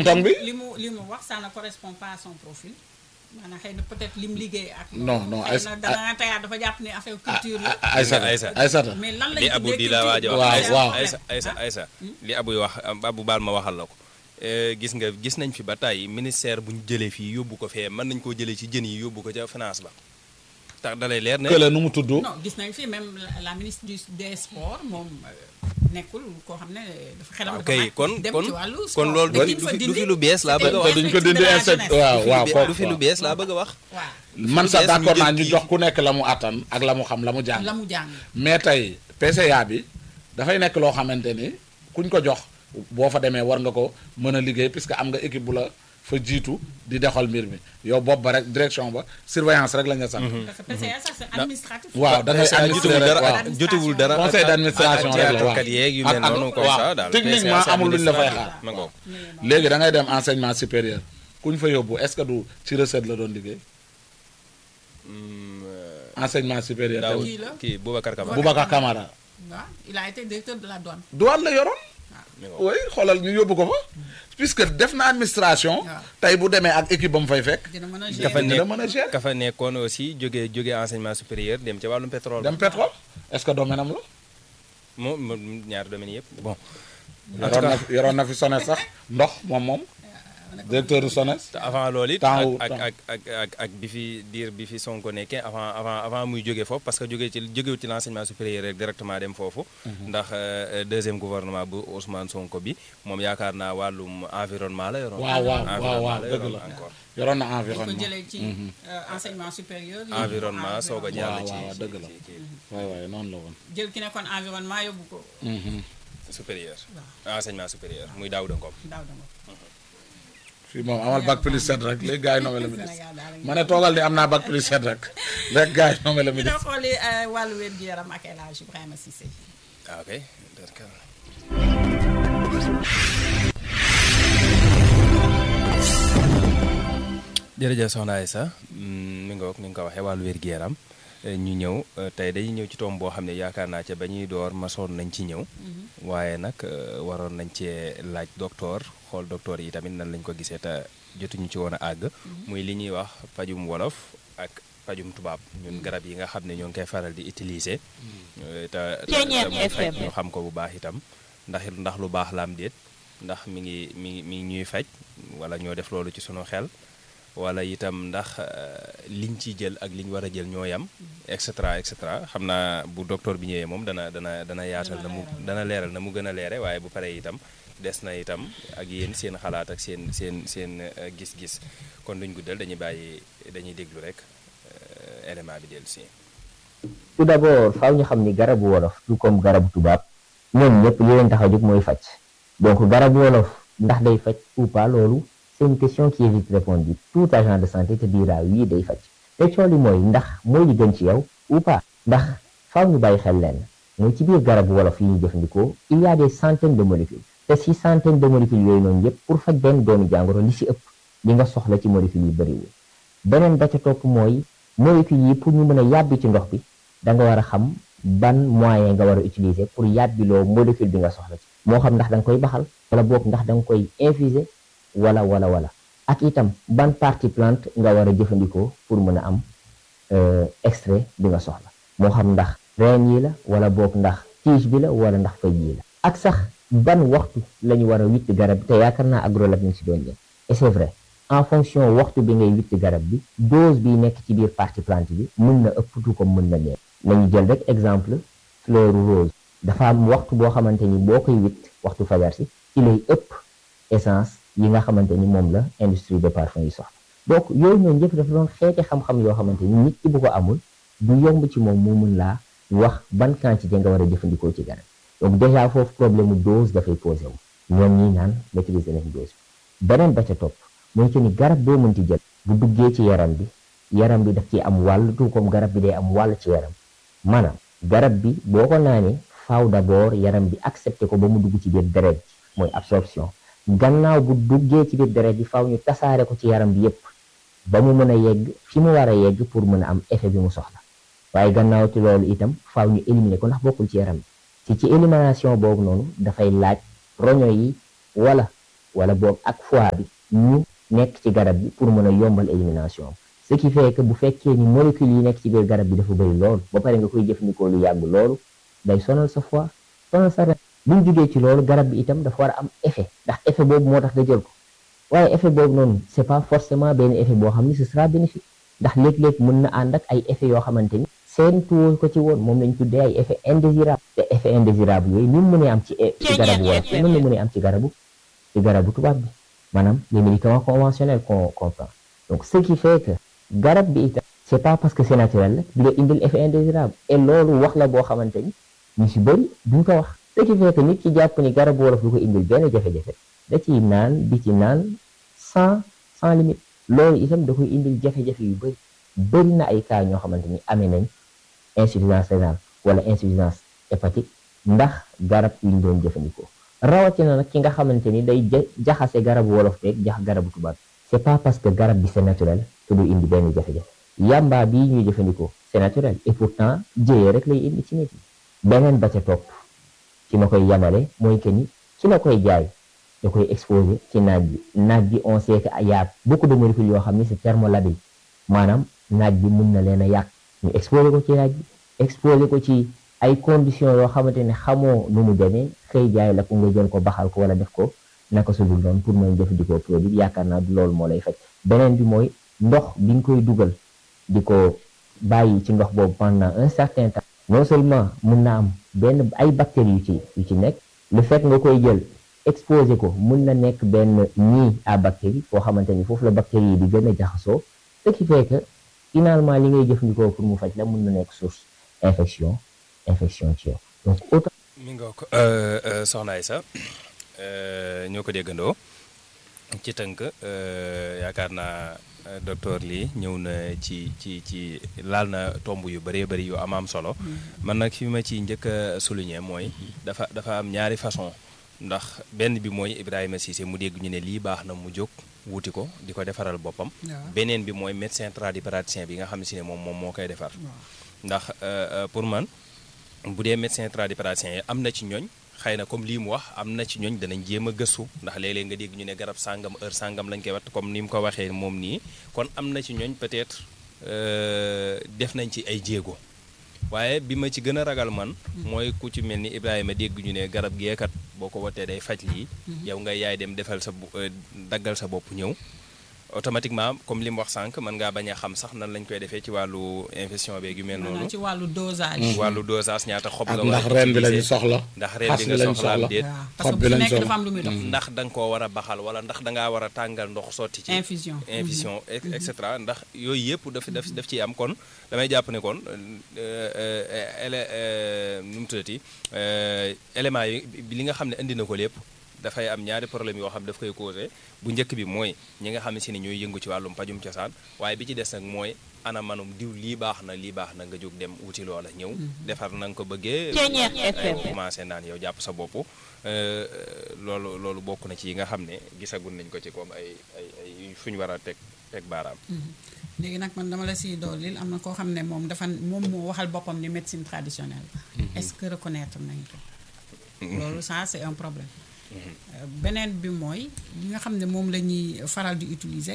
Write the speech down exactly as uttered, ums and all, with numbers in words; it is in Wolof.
tong-tong bi. li mu li mu wax ça ne correspond pas à son profil maanaam xëy na peut-être lim liggéey ak. non non xëy na dana tey dafa jàpp ne affaire culture la. Aïssata Aïssata mais lan li lañ Abou tuddee di la waaj a waaw wax waaw. Aïssa Aïssa Aïssa li Abou wax Abou baal ma waxal la ko gis nga gis nañ fi ba tey ministère bu ñu jëlee fii yóbbu ko fee mën nañ koo jëlee ci jën yi yóbbu ko ca finance ba tax dalay leer ne kële nu mu tudd. non gis nañ fi même la, la ministre du des sports moom nekkul koo xam ne dafa xelam dafa ok màcc kon dem kon ci wàllu kon sport. loolu Dañ du fa fi du dindi, fi lu bees laa bëgg a te wax duñ ko dindi insecte waaw waaw du kooku fi lu bees laa bëgg a wax waaw man sax bees d'accord ñu naa jël ñu kii. jox ku nekk la mu attan ak la mu xam la mu jàng. la mu jàng mais tey P C A bi dafay nekk loo xamante ni kuñ ko jox boo fa demee war nga ko mën a liggéey puisque am nga équipe bu la fa jiitu di doxal mbir mi yow bopp ba rek direction ba surveillance rek la nga sant. parce que P C A ça c'est administratif. waaw da ngay P C A administrer jotewul rek dara waaw. ak jotewul dara ak- Conseil d'administration ak rek la, waaw. théâtre kat yeeg yu mel Ak- ak- noonu comme waaw. ça daal Techniquement P C A amul luñ la fay administratif. xaar. ma ngoog. léegi da ngay dem enseignement supérieur kuñ fa yóbbu est-ce que du ci recette la doon liggéey Hmm, euh, enseignement supérieur. daaw tamit Kii la. kii Boubacar Camara Boubacar Camara. waaw il a été directeur de la douane. douane la yoroon. mi ngoog. oui xoolal ñu yóbbu ko fa. puisque def na administration. waaw. tey bu demee ak équipe ba mu fay fekk. dina mën a ka fa gérer. dina nekk mën a gérer. ka fa nekkoon aussi jóge jóge enseignement supérieur dem ca wàllum pétrole dem pétrole est-ce que domaine am la. moom moom ñaari domaines yëpp bon en tout yoroon na cas fi yoroon na fi SONES sax ndox moom moom. directeur du SONES. te avant loolu it temps wu- ak temps. ak ak ak ak bi fi diir bi fi Sonko nekkee avant avant avant muy jóge foofu parce que jóge ci jógewut ci l'enseignement supérieur rek directement dem foofu ndax euh, deuxième gouvernement bu Ousmane Sonko bi moom yaakaar naa wàllum environnement la yoroon waaw waaw waaw environnement waaw la dëgg yoroon la. encore yoroon na dañ ko environnement. jëlee ci euh, enseignement supérieur. yóbbu ko environnement soog a jàll waaw, ci waaw, ci- dëgg la. ci kii waay waay noonu la woon. jël ki nekkoon environnement yóbbu ko supérieur enseignement supérieur muy Daouda Ngom daaw dama. fii moom amal bac plus sept rek léegi gars yi nommé la ministre. Sénégal daal ma ne toogal ni am naa bac plus sept rek rek gars yi nommé la ñu ministre. doon xooli euh, wàllu wér-gu-yaram ak El Hadj Ibrahima Cissé. ah ok d'accord. jërëjëf soxna Aïssa mi nga wax ni nga ko waxee wàllu wér-gu-yaram ñu ñëw tey dañuy ñëw ci tomb boo xam ne yaakaar naa ca ba ñuy door masoon nañ ci ñëw waaye nag waroon nañ cee laaj docteur xool docteur yi tamit nan lañ ko gisee te jotuñu ci woon a àgg muy li ñuy wax pajum wolof ak pajum tubaab ñun garab yi nga xam ne ñoo ngi koy faral di utiliser te te muy faj ñu xam ko bu baax itam ndax ndax lu baax la am déet ndax mi ngi mi ngi mi ngi ñuy faj wala ñoo def loolu ci sunu xel wala itam ndax liñ ciy jël ak liñ war a jël ñoo yam et cetera et cetera xam naa bu docteur bi ñëwee moom dana dana dana yaatal na mu dana leeral na mu gën a leere waaye bu paree itam des na itam ak yéen seen xalaat ak seen seen seen gis-gis kon duñ guddal dañuy bàyyi dañuy déglu rek élément bi dellu si. tout d'abord faaw ñu xam ni garabu wolof tout comme garabu tubaab ñoom ñëpp li leen tax a jóg mooy faj donc garabu wolof ndax day faj ou pas loolu c'est une question qui est vite répondue tout agent de santé te dira oui day faj te coow li mooy ndax mooy li gën ci yow ou pas ndax faaw ñu bàyyi xel leen mooy ci biir garabu wolof yi ñuy jëfandikoo il y a des centaines de molécules te si centaines de molécules yooyu noonu yëpp pour faj benn doomu jàngoro li si ëpp li nga soxla ci molécules yi bëriwul beneen ba ca topp mooy molécules yi pour ñu mën a yàbbi ci ndox bi da nga war a xam ban moyen nga war a utiliser pour yàbbiloo molécule bi nga soxla ci moo xam ndax da nga koy baxal wala boog ndax da nga koy infuser wala wala wala ak itam ban partie plante nga war a jëfandikoo pour mën a am extrait bi nga soxla moo xam ndax reen yi la wala boog ndax tige bi la wala ndax feuille yi la ak sax ban waxtu la ñu war a witt garab bi te yaakaar naa agrolab ñu si doon ñëw et c'est vrai en fonction waxtu bi ngay witt garab bi dose bi nekk ci biir partie plante bi mën na ëpp tout comme mën na néew nañu jël rek exemple fleur rose dafa am waxtu boo xamante ni boo koy witt waxtu fajar si ci lay ëpp essence yi nga xamante ni moom la industrie de parfum yi soxla donc yooyu noonu yëpp dafa doon xeeti xam-xam yoo xamante ni nit ki bu ko amul du yomb ci moom mu mën laa wax ban quantité nga war a jëfandikoo ci garab donc déjà foofu problème mu dose dafay posé wu ñoom ñi naan maîtriser nañ dose bi beneen ba ca topp mooy que ni garab boo mën ci jël bu duggee ci yaram bi yaram bi daf ci am wàll tout comme garab bi day am wàll ci yaram maanaam garab bi boo ko naanee faaw d'abord yaram bi accepté ko ba mu dugg ci biir deret bi mooy absorption gannaaw bu duggee ci biir deret bi faaw ñu tasaare ko ci yaram bi yépp ba mu mën a yegg fi mu war a yegg pour mën a am effet bi mu soxla waaye gannaaw ci loolu itam faaw ñu éliminer ko ndax bokkul ci yaram bi ci ci élimination boobu noonu dafay laaj roño yi wala wala boog ak foie bi ñu nekk ci garab bi pour mën a yombal élimination am ce qui fait que bu fekkee ni molécules yi nekk ci biir garab bi dafa bëri loolu ba pare nga koy jëfandikoo lu yàgg loolu day sonal sa foie sonal sa ren bu ñu jugee ci loolu garab bi itam dafa war a am effet ndax effet boobu moo tax nga jël ko waaye effet boobu noonu c'est pas forcément benn effet boo xam ni ce sera bénéfique ndax léeg-léeg mën na ànd ak ay effet yoo xamante ni seen tuwo ko ci woon moom lañ tuddee ay effet indésirable te effet indésirable yooyu ni mu mënee am ci ci garabu wolof te noonu la mënee am ci garabu ci garabu tubaab bi maanaam les médicaments conventionnels qu'on qu'on prend donc ce qui fait que garab bi itam c'est pas parce que c'est naturel la du la indil effet indésirable et loolu wax la boo xamante ni ñu si bëri duñ ko wax ce qui fait que nit ki jàpp ni garabu wolof du ko indil benn jafe-jafe da ciy naan di ci naan sans sans limite loolu itam da koy indil jafe-jafe yu bëri bëri na ay cas ñoo xamante ni amee nañ insuffisance rénale wala insuffisance hépatique ndax garab yi ñu doon jëfandikoo rawatina nag ki nga xamante ni day jaxase garabu wolof beeg jax garabu tubaab c'est pas parce que garab bi c'est naturel que du indi benn jafe-jafe yamba bii ñuy jëfandikoo c'est naturel et pourtant jëyee rek lay indi ci nit yi beneen ba ca topp ci ma koy yamale mooy que ni ki la koy jaay da koy exposé ci naaj bi naaj bi on sait que y a beaucoup de molécules yoo xam ni c'est thermolabile maanaam naaj bi mun na leen a yàq ñu exposé ko ci naaj bi exposé ko ci ay conditions yoo xamante ne xamoo nu mu demee xëy jaay la ko nga jël ko baxal ko wala def ko naka su dul noonu pour mën jëfandikoo produit yaakaar naa du loolu moo lay faj beneen bi mooy ndox bi nga koy dugal di ko bàyyi ci ndox boobu pendant un certain temps non seulement mun na am benn ay bactéries yu ci yu ci nekk le fait nga koy jël exposé ko mun na nekk benn nid à bactéries foo xamante ni foofu la bactéries yi di gën a jaxasoo ce qui fait que finalement li ngay jëfandikoo pour mu faj la mun na nekk source infection infection ci yow donc autant. mi nga ko soxna Aïssa ñoo ko déggandoo ci tënk yaakaar naa docteur Ly ñëw na ci ci ci laal na tomb yu bëree bëri yu am am solo man nag fi ma ci njëkk a souligner mooy dafa dafa am ñaari façon ndax benn bi mooy Ibrahima Cissé mu dégg ñu ne lii baax na mu jóg wuti ko di ko defaral boppam beneen bi mooy médecin tradipraticien bi nga xam si ne moom moom moo koy defar ndax pour man bu dee médecin tradipraticien yi am na ci ñooñ xëy na comme lii mu wax am na ci ñooñ danañ jéem a gëstu ndax léeg-léeg nga dégg ñu ne garab sàngam heure sàngam lañ koy wat comme ni mu ko waxee moom nii kon am na ci ñooñ peut-être def nañ ci ay jéego waaye bi ma ci gën a ragal man mooy ku ci mel ni Ibrahima dégg ñu ne garab geekat boo ko watee day faj lii yow nga yaay dem defal sa daggal sa bopp ñëw automatiquement comme li mu wax sànq mën ngaa bañ a xam sax nan lañ koy defee ci wàllu infection beeg yu mel noonu ci wàllu dosage wàllu dosage ñaata xob nga war ndax reen bi lañu soxla ndax reen bi nga soxla am déet parce que bu nekk dafa am lu muy dox ndax da nga koo war a baxal wala ndax da ngaa war a tàngal ndox sotti ci infusion infusion et cetera ndax yooyu yëpp daf daf daf ciy am kon damay jàpp ne kon ele nu mu tuddati éléments yi li nga xam ne indi na ko lépp dafay am ñaari problème yoo xam ne daf koy causé bu njëkk bi mooy ñi nga xam ne si ne ñooy yëngu ci wàllum pajum cosaan waaye bi ci des nag mooy ana manum diw lii baax na lii baax na nga jóg dem wuti loola ñëw defar na nga ko bëggee commencé naan yow jàpp sa bopp loolu loolu bokk na ci yi nga xam ne gisagun nañ ko ci comme ay ay ay fu ñu war a teg teg baaraam léegi nag man dama la siy doolil am na koo xam ne moom dafa moom moo waxal boppam ni médecine traditionnelle est-ce que reconnaître nañ ko loolu ça c'est un problème beneen bi mooy li nga xam ne moom la ñuy faral di utiliser